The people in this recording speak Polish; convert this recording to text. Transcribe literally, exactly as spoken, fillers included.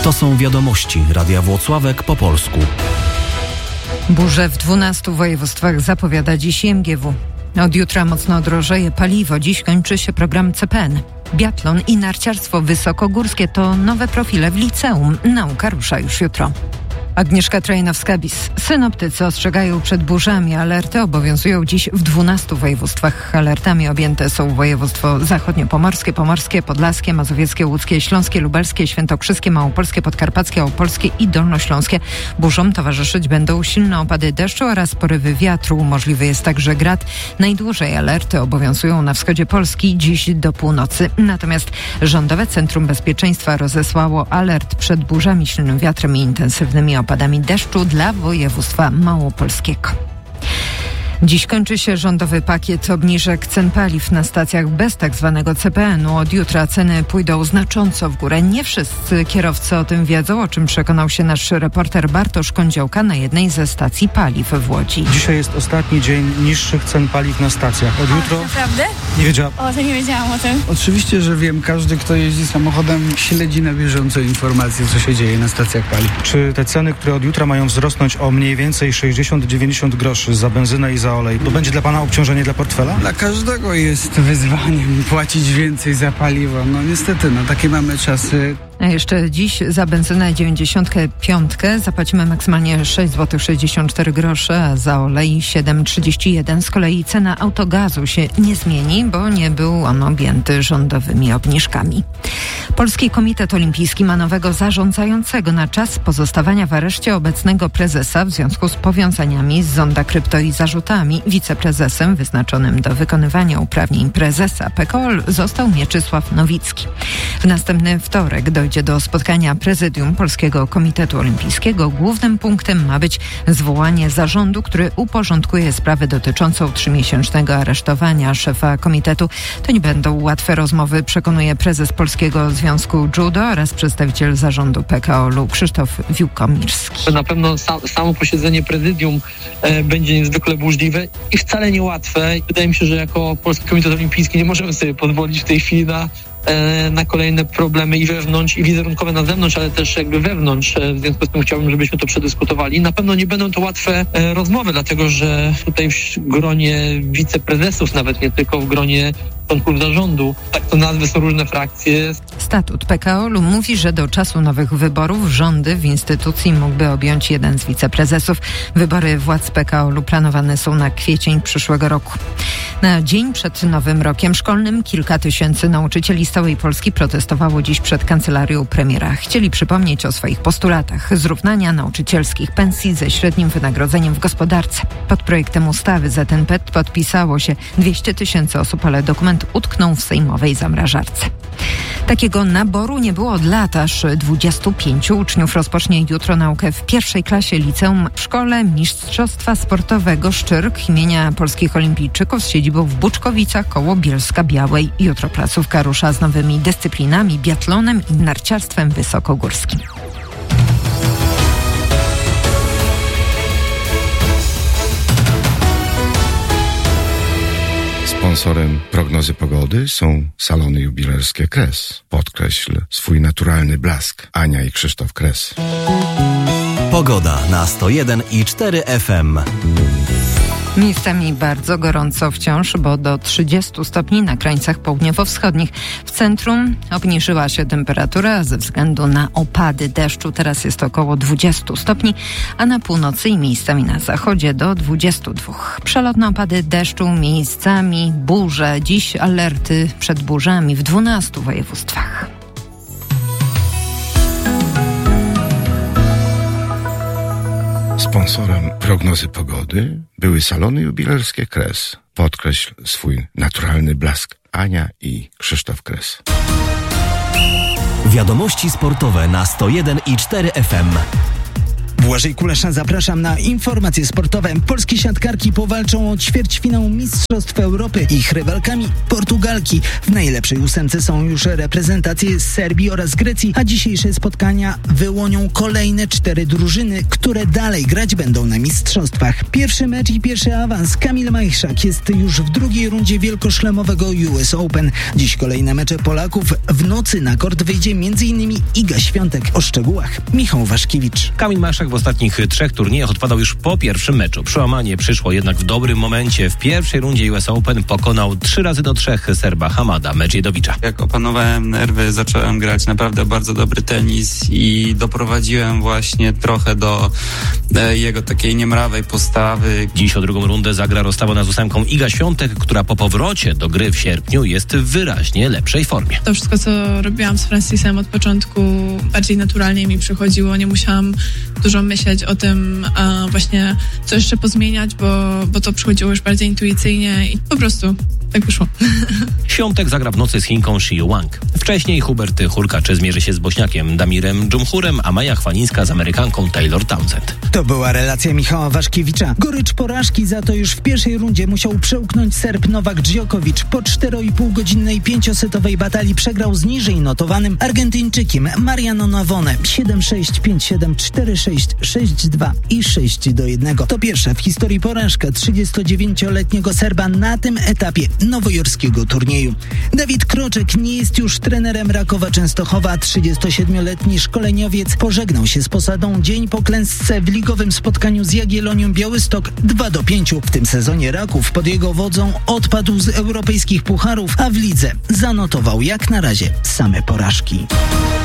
To są wiadomości Radia Włocławek po polsku. Burze w dwunastu województwach zapowiada dziś I M G W. Od jutra mocno drożeje paliwo. Dziś kończy się program C P N. Biatlon i narciarstwo wysokogórskie to nowe profile w liceum. Nauka rusza już jutro. Agnieszka Trajnowska-Bis. Synoptycy ostrzegają przed burzami. Alerty obowiązują dziś w dwunastu województwach. Alertami objęte są województwo zachodniopomorskie, pomorskie, podlaskie, mazowieckie, łódzkie, śląskie, lubelskie, świętokrzyskie, małopolskie, podkarpackie, opolskie i dolnośląskie. Burzom towarzyszyć będą silne opady deszczu oraz porywy wiatru. Możliwy jest także grad. Najdłużej alerty obowiązują na wschodzie Polski dziś do północy. Natomiast Rządowe Centrum Bezpieczeństwa rozesłało alert przed burzami, silnym wiatrem i intensywnymi opadami deszczu dla województwa małopolskiego. Dziś kończy się rządowy pakiet obniżek cen paliw na stacjach bez tak zwanego C P N-u. Od jutra ceny pójdą znacząco w górę. Nie wszyscy kierowcy o tym wiedzą, o czym przekonał się nasz reporter Bartosz Kądziołka na jednej ze stacji paliw w Łodzi. Dzisiaj jest ostatni dzień niższych cen paliw na stacjach. Od jutro... Naprawdę? Nie wiedziałam. O, to nie wiedziałam o tym. Oczywiście, że wiem. Każdy, kto jeździ samochodem, śledzi na bieżąco informacje, co się dzieje na stacjach paliw. Czy te ceny, które od jutra mają wzrosnąć o mniej więcej sześćdziesiąt do dziewięćdziesięciu groszy za benzynę i za olej, to będzie dla pana obciążenie dla portfela? Dla każdego jest wyzwaniem płacić więcej za paliwo. No niestety, no takie mamy czasy. A jeszcze dziś za benzynę dziewięćdziesiąt pięć zapłacimy maksymalnie sześć złotych sześćdziesiąt cztery grosze, a za olej siedem złotych trzydzieści jeden. Z kolei cena autogazu się nie zmieni, bo nie był on objęty rządowymi obniżkami. Polski Komitet Olimpijski ma nowego zarządzającego na czas pozostawania w areszcie obecnego prezesa w związku z powiązaniami z Zonda Krypto i zarzutami. Wiceprezesem wyznaczonym do wykonywania uprawnień prezesa P K O L został Mieczysław Nowicki. W następny wtorek dojdzie do spotkania prezydium Polskiego Komitetu Olimpijskiego. Głównym punktem ma być zwołanie zarządu, który uporządkuje sprawę dotyczącą trzymiesięcznego aresztowania szefa komitetu. To nie będą łatwe rozmowy, przekonuje prezes Polskiego Związku Judo oraz przedstawiciel zarządu P K O L-u Krzysztof Wiłkomirski. Na pewno sam, samo posiedzenie prezydium e, będzie niezwykle burzliwe i wcale niełatwe. Wydaje mi się, że jako Polski Komitet Olimpijski nie możemy sobie pozwolić w tej chwili na na kolejne problemy i wewnątrz, i wizerunkowe na zewnątrz, ale też jakby wewnątrz. W związku z tym chciałbym, żebyśmy to przedyskutowali. Na pewno nie będą to łatwe rozmowy, dlatego że tutaj w gronie wiceprezesów, nawet nie tylko w gronie członków zarządu, tak to nazwy są różne frakcje. Statut P K O L-u mówi, że do czasu nowych wyborów rządy w instytucji mógłby objąć jeden z wiceprezesów. Wybory władz P K O L-u planowane są na kwiecień przyszłego roku. Na dzień przed Nowym Rokiem Szkolnym kilka tysięcy nauczycieli z całej Polski protestowało dziś przed kancelarią premiera. Chcieli przypomnieć o swoich postulatach zrównania nauczycielskich pensji ze średnim wynagrodzeniem w gospodarce. Pod projektem ustawy Z N P podpisało się dwieście tysięcy osób, ale dokument utknął w sejmowej zamrażarce. Takiego naboru nie było od lat, aż dwudziestu pięciu uczniów rozpocznie jutro naukę w pierwszej klasie liceum w Szkole Mistrzostwa Sportowego Szczyrk imienia Polskich Olimpijczyków z siedzibą w Buczkowicach koło Bielska-Białej. Jutro placówka rusza z nowymi dyscyplinami, biatlonem i narciarstwem wysokogórskim. Sponsorem prognozy pogody są salony jubilerskie Kres. Podkreśl swój naturalny blask. Ania i Krzysztof Kres. Pogoda na sto jeden i cztery F M. Miejscami bardzo gorąco wciąż, bo do trzydziestu stopni na krańcach południowo-wschodnich. W centrum obniżyła się temperatura ze względu na opady deszczu. Teraz jest około dwudziestu stopni, a na północy i miejscami na zachodzie do dwudziestu dwóch. Przelotne opady deszczu, miejscami burze. Dziś alerty przed burzami w dwunastu województwach. Sponsorem prognozy pogody były salony jubilerskie Kres. Podkreśl swój naturalny blask. Ania i Krzysztof Kres. Wiadomości sportowe na sto jeden i cztery F M. Błażej Kulesza, zapraszam na informacje sportowe. Polskie siatkarki powalczą o ćwierćfinał Mistrzostw Europy. Ich rywalkami Portugalki. W najlepszej ósemce są już reprezentacje z Serbii oraz Grecji, a dzisiejsze spotkania wyłonią kolejne cztery drużyny, które dalej grać będą na mistrzostwach. Pierwszy mecz i pierwszy awans. Kamil Majchrzak jest już w drugiej rundzie wielkoszlemowego U S Open. Dziś kolejne mecze Polaków. W nocy na kort wyjdzie m.in. Iga Świątek. O szczegółach Michał Waszkiewicz. Kamil Majchrzak w ostatnich trzech turniejach odpadał już po pierwszym meczu. Przełamanie przyszło jednak w dobrym momencie. W pierwszej rundzie U S Open pokonał trzy razy do trzech Serba Hamada Medwiedowicza. Jak opanowałem nerwy, zacząłem grać naprawdę bardzo dobry tenis i doprowadziłem właśnie trochę do e, jego takiej niemrawej postawy. Dziś o drugą rundę zagra rozstawiona z ósemką Iga Świątek, która po powrocie do gry w sierpniu jest w wyraźnie lepszej formie. To wszystko, co robiłam z Francisem od początku, bardziej naturalnie mi przychodziło. Nie musiałam dużo myśleć o tym, a właśnie co jeszcze pozmieniać, bo, bo to przychodziło już bardziej intuicyjnie i po prostu tak wyszło. Świątek zagra w nocy z Chinką Shi Wang. Wcześniej Hubert Hurkacz zmierzy się z Bośniakiem Damirem Dżumhurem, a Maja Chwalińska z Amerykanką Taylor Townsend. To była relacja Michała Waszkiewicza. Gorycz porażki za to już w pierwszej rundzie musiał przełknąć Serb Nowak Djokovic. Po cztery i pół godzinnej pięciosetowej batalii przegrał z niżej notowanym Argentyńczykiem Mariano Navone siedem sześć, pięć siedem, cztery sześć, sześć dwa i sześć do jednego. To pierwsza w historii porażka trzydziestodziewięcioletniego Serba na tym etapie nowojorskiego turnieju. Dawid Kroczek nie jest już trenerem Rakowa Częstochowa. trzydziestosiedmioletni szkoleniowiec pożegnał się z posadą dzień po klęsce w ligowym spotkaniu z Jagiellonią Białystok dwa do pięciu. W tym sezonie Raków pod jego wodzą odpadł z europejskich pucharów, a w lidze zanotował jak na razie same porażki.